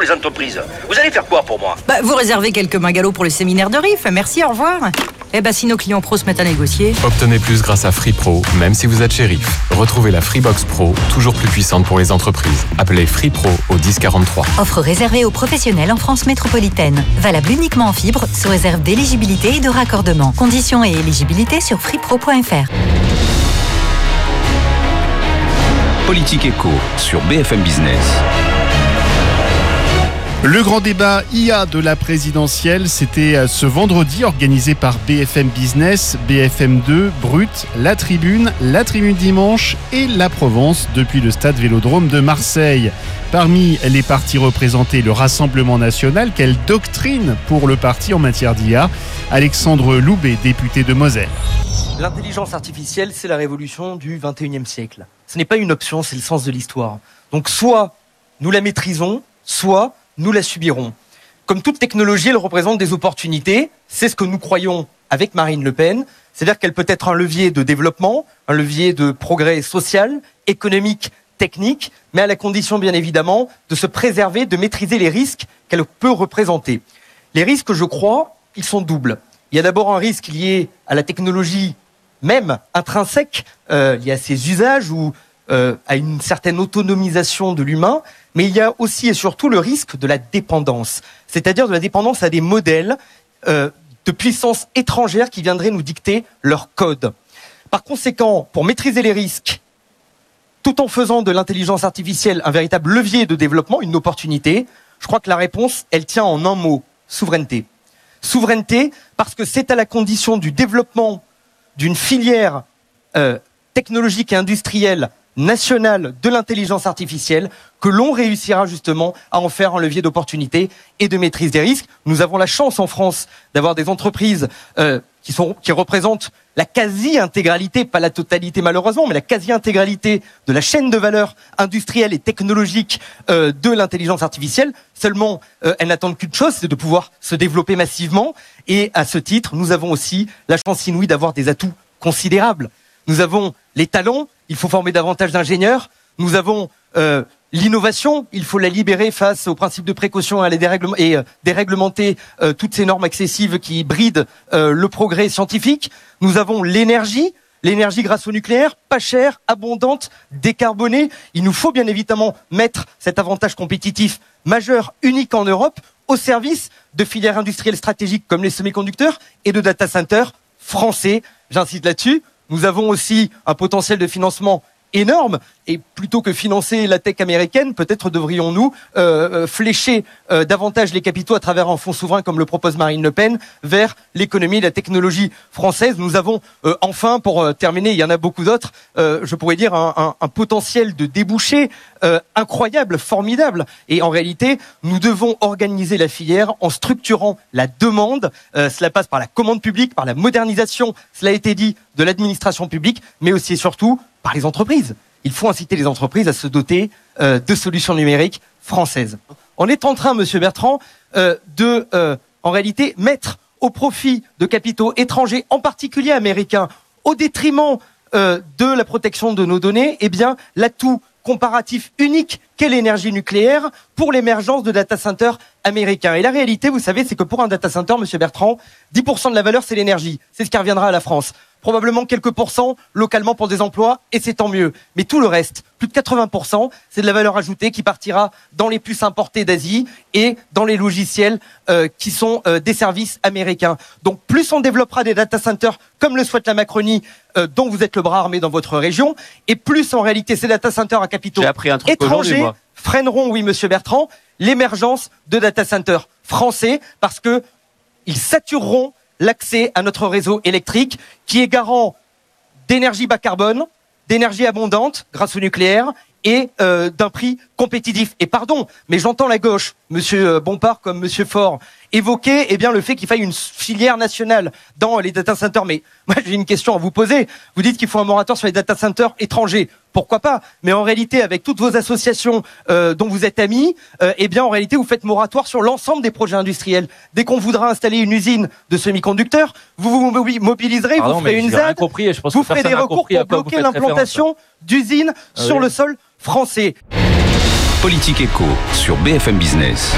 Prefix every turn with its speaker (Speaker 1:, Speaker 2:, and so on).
Speaker 1: les entreprises. Vous allez faire quoi pour moi?
Speaker 2: Vous réservez quelques magalots pour le séminaire de RIF. Merci, au revoir. Si nos clients pros se mettent à négocier...
Speaker 3: Obtenez plus grâce à Free Pro, même si vous êtes chez RIF. Retrouvez la Freebox Pro, toujours plus puissante pour les entreprises. Appelez Free Pro au 1043.
Speaker 4: Offre réservée aux professionnels en France métropolitaine. Valable uniquement en fibre, sous réserve d'éligibilité et de raccordement. Conditions et éligibilité sur freepro.fr.
Speaker 5: Politique Éco sur BFM Business.
Speaker 6: Le grand débat IA de la présidentielle, c'était ce vendredi, organisé par BFM Business, BFM2, Brut, La Tribune Dimanche et La Provence depuis le stade Vélodrome de Marseille. Parmi les partis représentés, le Rassemblement national, quelle doctrine pour le parti en matière d'IA? Alexandre Loubet, député de Moselle.
Speaker 7: L'intelligence artificielle, c'est la révolution du 21e siècle. Ce n'est pas une option, c'est le sens de l'histoire. Donc soit nous la maîtrisons, soit nous la subirons. Comme toute technologie, elle représente des opportunités. C'est ce que nous croyons avec Marine Le Pen. C'est-à-dire qu'elle peut être un levier de développement, un levier de progrès social, économique, technique, mais à la condition, bien évidemment, de se préserver, de maîtriser les risques qu'elle peut représenter. Les risques, je crois, ils sont doubles. Il y a d'abord un risque lié à la technologie même, intrinsèque, lié à ses usages ou à une certaine autonomisation de l'humain, mais il y a aussi et surtout le risque de la dépendance, c'est-à-dire de la dépendance à des modèles de puissances étrangères qui viendraient nous dicter leur code. Par conséquent, pour maîtriser les risques, tout en faisant de l'intelligence artificielle un véritable levier de développement, une opportunité, je crois que la réponse, elle tient en un mot, souveraineté. Souveraineté, parce que c'est à la condition du développement d'une filière technologique et industrielle nationale de l'intelligence artificielle que l'on réussira justement à en faire un levier d'opportunité et de maîtrise des risques. Nous avons la chance en France d'avoir des entreprises qui représentent la quasi-intégralité, pas la totalité malheureusement, mais la quasi-intégralité de la chaîne de valeur industrielle et technologique de l'intelligence artificielle. Seulement, elles n'attendent qu'une chose, c'est de pouvoir se développer massivement. Et à ce titre, nous avons aussi la chance inouïe d'avoir des atouts considérables. Nous avons les talents, il faut former davantage d'ingénieurs. Nous avons l'innovation, il faut la libérer face aux principes de précaution et déréglementer toutes ces normes excessives qui brident le progrès scientifique. Nous avons l'énergie grâce au nucléaire, pas chère, abondante, décarbonée. Il nous faut bien évidemment mettre cet avantage compétitif majeur, unique en Europe, au service de filières industrielles stratégiques comme les semi-conducteurs et de data centers français. J'insiste là-dessus. Nous avons aussi un potentiel de financement énorme et plutôt que financer la tech américaine, peut-être devrions-nous flécher davantage les capitaux à travers un fonds souverain comme le propose Marine Le Pen vers l'économie et la technologie française. Nous avons enfin, pour terminer, il y en a beaucoup d'autres, je pourrais dire un potentiel de débouchés incroyable, formidable. Et en réalité, nous devons organiser la filière en structurant la demande. Cela passe par la commande publique, par la modernisation, cela a été dit, de l'administration publique, mais aussi et surtout par les entreprises. Il faut inciter les entreprises à se doter de solutions numériques françaises. On est en train, Monsieur Bertrand, en réalité, mettre au profit de capitaux étrangers, en particulier américains, au détriment de la protection de nos données, eh bien, l'atout comparatif unique qu'est l'énergie nucléaire pour l'émergence de data centers américains. Et la réalité, vous savez, c'est que pour un data center, Monsieur Bertrand, 10% de la valeur, c'est l'énergie. C'est ce qui reviendra à la France. Probablement quelques pourcents localement pour des emplois, et c'est tant mieux. Mais tout le reste, plus de 80%, c'est de la valeur ajoutée qui partira dans les puces importées d'Asie et dans les logiciels qui sont des services américains. Donc plus on développera des data centers comme le souhaite la Macronie, dont vous êtes le bras armé dans votre région, et plus en réalité ces data centers à capitaux étrangers freineront, oui Monsieur Bertrand, l'émergence de data centers français parce que ils satureront l'accès à notre réseau électrique qui est garant d'énergie bas carbone, d'énergie abondante grâce au nucléaire et d'un prix compétitif. Et pardon, mais j'entends la gauche, Monsieur Bompard comme Monsieur Faure, évoquer le fait qu'il faille une filière nationale dans les data centers. Mais moi j'ai une question à vous poser. Vous dites qu'il faut un moratoire sur les data centers étrangers. Pourquoi pas? Mais en réalité, avec toutes vos associations dont vous êtes amis, en réalité, vous faites moratoire sur l'ensemble des projets industriels. Dès qu'on voudra installer une usine de semi-conducteurs, vous vous mobiliserez, vous ferez une ZAD, vous ferez des recours pour bloquer l'implantation d'usines sur le sol français.
Speaker 5: Politique Éco sur BFM Business.